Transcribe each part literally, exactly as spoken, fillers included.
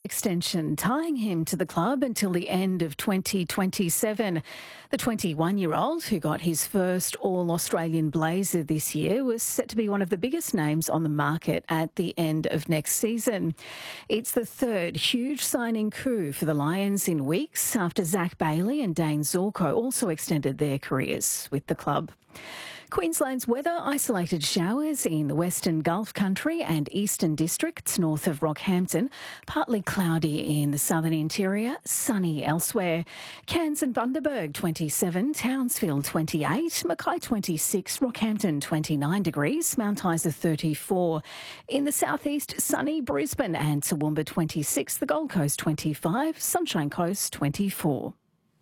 extension tying him to the club until the end of twenty twenty-seven. The twenty-one-year-old, who got his first All-Australian blazer this year, was set to be one of the biggest names on the market at the end of next season. It's the third huge signing coup for the Lions in weeks after Zach Bailey and Dane Zorko also extended their careers with the club. Queensland's weather: isolated showers in the Western Gulf Country and Eastern Districts north of Rockhampton. Partly cloudy in the southern interior, sunny elsewhere. Cairns and Bundaberg twenty-seven, Townsville twenty-eight, Mackay twenty-six, Rockhampton twenty-nine degrees, Mount Isa thirty-four. In the southeast, sunny Brisbane and Toowoomba twenty-six, the Gold Coast twenty-five, Sunshine Coast twenty-four.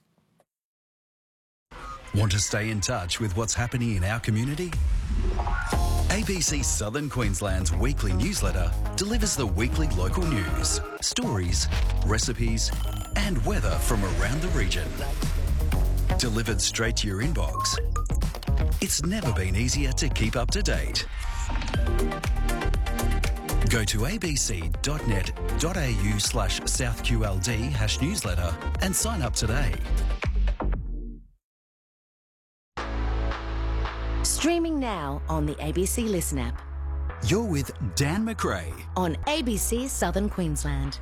Want to stay in touch with what's happening in our community? A B C Southern Queensland's weekly newsletter delivers the weekly local news, stories, recipes and weather from around the region. Delivered straight to your inbox. It's never been easier to keep up to date. Go to abc.net.au slash southqld hash newsletter and sign up today. Streaming now on the A B C Listen app. You're with Dan McRae on A B C Southern Queensland.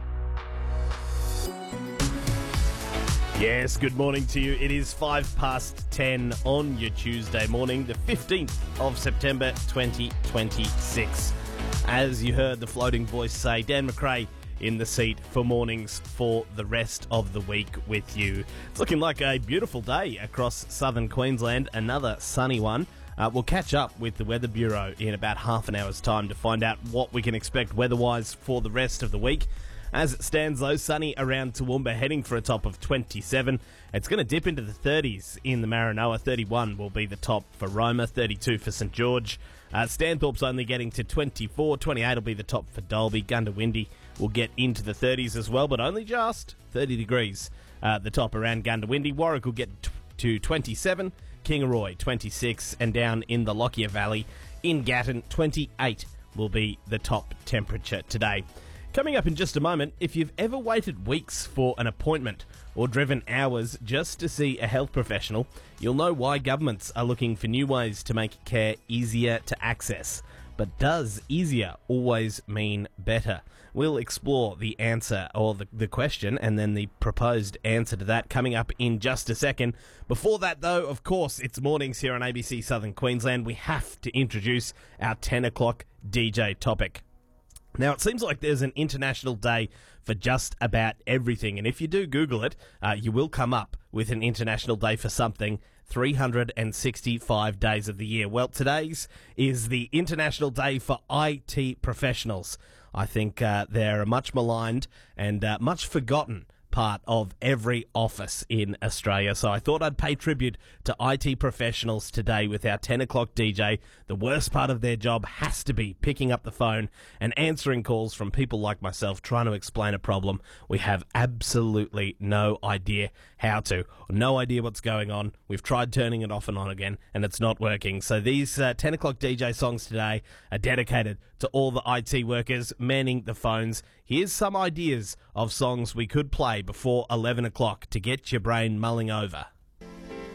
Yes, good morning to you. It is five past ten on your Tuesday morning, the fifteenth of September twenty twenty-six. As you heard the floating voice say, Dan McRae in the seat for mornings for the rest of the week with you. It's looking like a beautiful day across southern Queensland, another sunny one. Uh, we'll catch up with the Weather Bureau in about half an hour's time to find out what we can expect weather-wise for the rest of the week. As it stands, though, sunny around Toowoomba, heading for a top of twenty-seven. It's going to dip into the thirties in the Maranoa. thirty-one will be the top for Roma, thirty-two for St George. Uh, Stanthorpe's only getting to twenty-four. twenty-eight will be the top for Dalby. Gundawindi will get into the thirties as well, but only just thirty degrees. Uh, the top around Gundawindi. Warwick will get t- to twenty-seven. Kingaroy, twenty-six, and down in the Lockyer Valley, in Gatton, twenty-eight will be the top temperature today. Coming up in just a moment, if you've ever waited weeks for an appointment or driven hours just to see a health professional, you'll know why governments are looking for new ways to make care easier to access. But does easier always mean better? We'll explore the answer or the, the question and then the proposed answer to that coming up in just a second. Before that, though, of course, it's mornings here on A B C Southern Queensland. We have to introduce our ten o'clock D J topic. Now, it seems like there's an international day for just about everything. And if you do Google it, uh, you will come up with an international day for something three hundred sixty-five days of the year. Well, today's is the International Day for I T Professionals. I think uh, they're a much maligned and uh, much forgotten part of every office in Australia. So I thought I'd pay tribute to I T professionals today with our ten o'clock D J. The worst part of their job has to be picking up the phone and answering calls from people like myself trying to explain a problem we have absolutely no idea how to, no idea what's going on. We've tried turning it off and on again and it's not working. So these uh, ten o'clock D J songs today are dedicated to all the I T workers manning the phones. Here's some ideas of songs we could play before eleven o'clock to get your brain mulling over.